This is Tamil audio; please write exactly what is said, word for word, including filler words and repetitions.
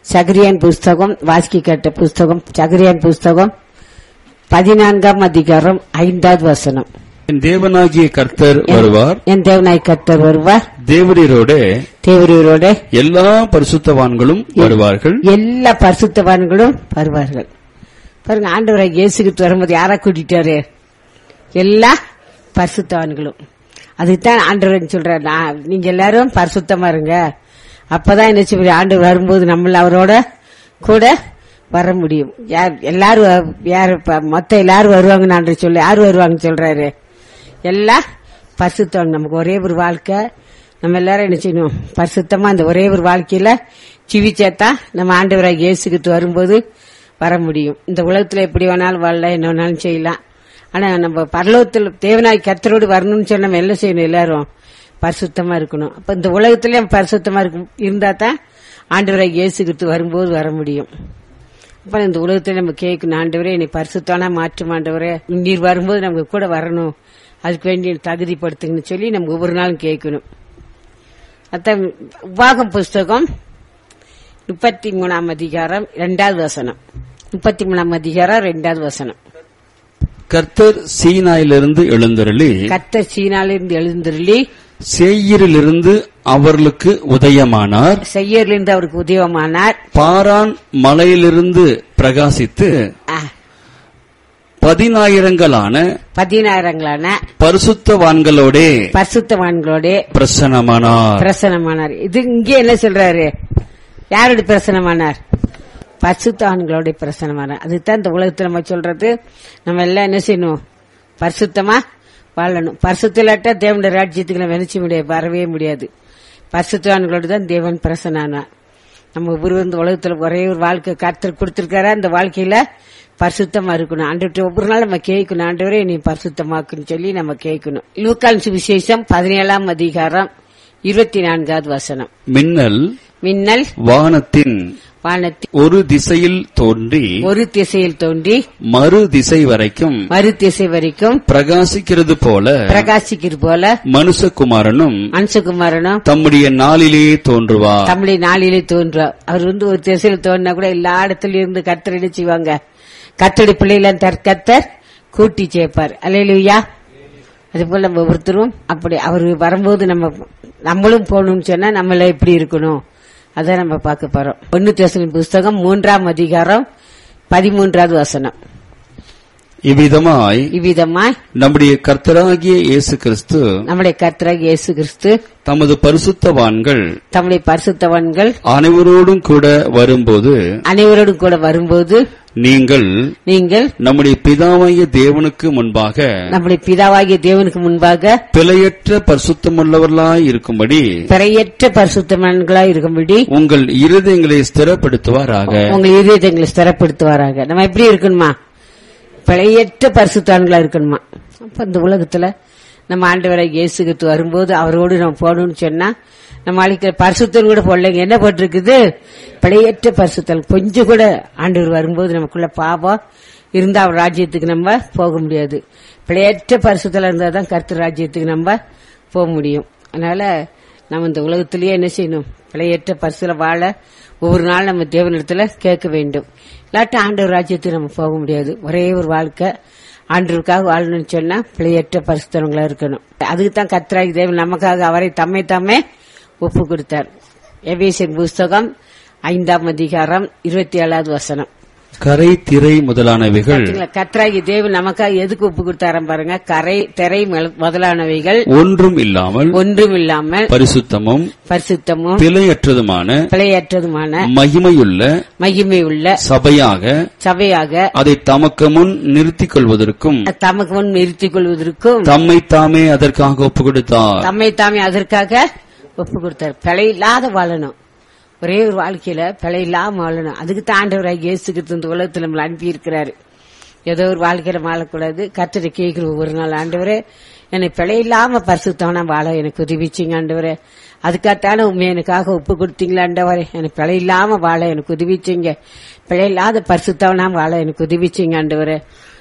சகரியான் புஸ்தகம் வாசிக்க கேட்ட புஸ்தகம் சகரியான் புஸ்தகம் பதினான்காம் அதிகாரம் ஐந்தாவது வசனம். என் தேவனாகிய கர்த்தர் வருவார், என் தேவனாகிய கர்த்தர் வருவார், தேவரீரோட தேவரீரோட எல்லா பரிசுத்தவான்களும் வருவார்கள், எல்லா பரிசுத்தவான்களும் வருவார்கள். பாருங்க, ஆண்டவராகிய இயேசு கிறிஸ்து வரும்போது யாரா கூட்டிட்டாரு? எல்லா பரிசுத்தவான்களும். அதுதான் ஆண்டவர் சொல்றாரு, நீங்க எல்லாரும் பரிசுத்தமா இருங்க, அப்பதான் என்ன செய்ய ஆண்டவர் வரும்போது நம்மள அவரோட கூட வர முடியும். யார் எல்லாரும் யாரு மொத்த எல்லாரும் வருவாங்கன்னு ஆண்டவர் சொல்ல, யாரு வருவாங்கன்னு சொல்றாரு? எல்லா பரிசுத்தவாங்க. நமக்கு ஒரே ஒரு வாழ்க்கை, நம்ம எல்லாரும் என்ன செய்யணும்? பரிசுத்தமா அந்த ஒரே ஒரு வாழ்க்கையில ஜீவிச்சாத்தா நம்ம ஆண்டவராகிய இயேசு கிறிஸ்து வரும்போது வர முடியும். இந்த உலகத்துல எப்படி வேணாலும் வாழலாம், என்ன வேணாலும் செய்யலாம். ஆனா நம்ம பரலோகத்தில் தேவனாய் கர்த்தரோடு வரணும்னு சொன்னா நம்ம என்ன செய்யணும்? எல்லாரும் பரிசுத்தமா இருக்கணும். அப்ப இந்த உலகத்திலே பரிசுத்தமா இருந்தா தான் ஆண்டவராகிய இயேசு கிறிஸ்து வரும்போது வர முடியும். அப்ப இந்த உலகத்துல நம்ம கேட்கணும், ஆண்டவரே என்னை பரிசுத்தானா மாற்றும், ஆண்டவரே நீர் வரும்போது நமக்கு கூட வரணும், அதுக்கு வேண்டிய தகுதிப்படுத்துங்கன்னு சொல்லி நம்ம ஒவ்வொரு நாளும் கேட்கணும். அதான் உபாகம் புஸ்தகம் முப்பத்தி மூணாம் அதிகாரம் இரண்டாவது வசனம். முப்பத்தி மூணாம் அதிகாரம் இரண்டாவது வசனம். கர்த்தர் சீனாயிலிருந்து எழுந்தருளி கர்த்தர் சீனாயிலிருந்து எழுந்தருளி சேயீரிலிருந்து அவர்களுக்கு உதயமானார், சேயீரிலிருந்து அவருக்கு உதயமானார். பாரான் மலையிலிருந்து பிரகாசித்து பதினாயிரங்களான பதினாயிரங்களான பரிசுத்தவான்களோடே பரிசுத்தவான்களோடே பிரசன்னமானார் பிரசன்னமானார். இது இங்கே என்ன சொல்றாரு? யாரோட பிரசன்னமானார்? பரிசுத்தவான்களோட பிரசன்னமானார். அதுதான் இந்த உலகத்துல நம்ம சொல்றது. நம்ம எல்லாம் என்ன செய்யணும்? பரிசுத்தமா வாழணும். பரிசுத்தலாட்டா தேவனுடைய ராஜ்யத்துக்கு நம்ம நினைச்ச முடியாது, வரவே முடியாது. பரிசுத்தவான்களோடு தான் தேவன் பிரசன்னானார். நம்ம ஒவ்வொரு இந்த உலகத்துல ஒரே ஒரு வாழ்க்கை கர்த்தர் கொடுத்திருக்காரு. அந்த வாழ்க்கையில பரிசுத்தமா இருக்கணும். ஆண்டவர்கிட்ட ஒவ்வொரு நாள் நம்ம கேட்கணும், ஆண்டவரே நீ பரிசுத்தமாக்குன்னு சொல்லி நம்ம கேட்கணும். லூக்கான் சுவிசேஷம் பதினேழாம் அதிகாரம் இருபத்தி நான்காவது வசனம். மின்னல் மின்னல் வானத்தின் வானத்தில் ஒரு திசையில் தோன்றி ஒரு திசையில் தோன்றி மறு திசை வரைக்கும் மறு திசை வரைக்கும் பிரகாசிக்கிறது போல பிரகாசிக்கிறது போல மனுஷகுமாரனும் மனுஷகுமாரனும் தம்முடைய நாளிலே தோன்றுவார் தம்முடைய நாளிலே தோன்றுவார். அவர் வந்து ஒரு திசையில் தோன்றினா கூட எல்லா இடத்துல இருந்து கர்த்தர் என்ன செய்வாங்க? கர்த்தருடைய பிள்ளைகளை கர்த்தர் கூட்டி சேர்ப்பார். அல்லேலூயா. அது போல நம்ம ஒவ்வொருத்தரும் அப்படி அவர் வரும்போது நம்ம நம்மளும் போகணும்னு சொன்னா நம்மள எப்படி இருக்கணும் அதான் நம்ம பார்க்க போறோம். ஒன்னு தெசலோனிக்கேயர் புஸ்தகம் மூன்றாம் அதிகாரம் பதிமூன்றாவது வசனம். இவ்விதமாய் இவ்விதமாய் நம்முடைய கர்த்தராகிய இயேசு கிறிஸ்து நம்முடைய கர்த்தராகிய இயேசு கிறிஸ்து தமது பரிசுத்தவான்கள் தம்முடைய பரிசுத்தவான்கள் அனைவரோடும் கூட வரும்போது அனைவரோடும் கூட வரும்போது நீங்கள் நீங்கள் நம்முடைய பிதாவாகிய தேவனுக்கு முன்பாக நம்முடைய பிதாவாகிய தேவனுக்கு முன்பாக பிழையற்ற பரிசுத்தமுள்ளவர்களாய் இருக்கும்படி பிழையற்ற பரிசுத்தவான்களாய் இருக்கும்படி உங்கள் இருதயங்களை ஸ்திரப்படுத்துவாராக உங்கள் இருதயங்களை ஸ்திரப்படுத்துவாராக. நம்ம எப்படி இருக்கணுமா? பிழையற்ற பரிசுத்தவான்களா இருக்கணுமா? அப்ப இந்த உலகத்துல நம்ம ஆண்டவராகிய இயேசு கிறிஸ்து வரும்போது அவரோடு நம்ம போகணும்னு சொன்னா நம்ம வாழ்க்கையில பரிசுத்தம் கூட போடலைங்க. என்ன போட்டிருக்குது? பிழையற்ற பரிசுத்தல். கொஞ்சம் கூட ஆண்டவர் வரும்போது நமக்குள்ள பாவம் இருந்தா அவர் ராஜ்யத்துக்கு நம்ம போக முடியாது. பிழையற்ற பரிசுத்தலா இருந்தா தான் கர்த்தர் ராஜ்யத்துக்கு நம்ம போக முடியும். அதனால நம்ம இந்த உலகத்திலேயே என்ன செய்யணும்? பிழையற்ற பரிசுல வாழ ஒவ்வொரு நாள் நம்ம தேவனிடத்துல கேட்க வேண்டும். இல்லாட்ட ஆண்டவர் ராஜ்யத்துக்கு நம்ம போக முடியாது. ஒரே ஒரு வாழ்க்கை ஆண்டவருக்காக வாழணும்னு சொன்னா பிழையற்ற பரிசுத்தவங்களா இருக்கணும். அதுக்கு தான் கர்த்தராகிய தேவன் நமக்காக அவரை தம்மை தாமே ஒப்பு கொடுத்தார். எபேசியர் புஸ்தகம் ஐந்தாம் அதிகாரம் இருபத்தி ஏழாவது வசனம். கரை திரை முதலானவைகள் கர்த்தராகிய தேவன் நமக்காக எதுக்கு ஒப்பு கொடுத்தாரம் பாருங்க. கரை திரை முதலானவைகள் ஒன்றும் இல்லாமல் ஒன்றும் இல்லாமல் பரிசுத்தமும் பரிசுத்தமும் பிழையற்றதுமான பிழையற்றதுமான மகிமையுள்ள மகிமையுள்ள சபையாக சபையாக அதை தமக்கு முன் நிறுத்திக் கொள்வதற்கும் தமக்கு முன் நிறுத்திக் கொள்வதற்கும் தம்மை தாமே அதற்காக ஒப்பு கொடுத்தார். தம்மை தாமே அதற்காக ஒப்பு கொடுத்தார். பிழை இல்லாத வாழணும். ஒரே ஒரு வாழ்க்கையில பிழை இல்லாம வாழணும். அதுக்கு தான் ஆண்டவராகிய இயேசு கிறிஸ்து இந்த உலகத்துல நம்மளை அனுப்பி இருக்கிறாரு. ஏதோ ஒரு வாழ்க்கையில வாழக்கூடாது. கர்த்தரை கேட்கிற ஒவ்வொரு நாள், ஆண்டவரே என்னை பிழை இல்லாம பரிசுத்தவனா வாழ எனக்கு உதவிச்சிங்க ஆண்டவரே. அதுக்காகத்தான உண்மை எனக்காக ஒப்பு கொடுத்தீங்களா ஆண்டவரே. எனக்கு பிழை இல்லாம வாழ எனக்கு உதவிச்சிங்க. பிழை இல்லாத பரிசுத்தவனா வாழ எனக்கு உதவிச்சிங்க ஆண்டவரே.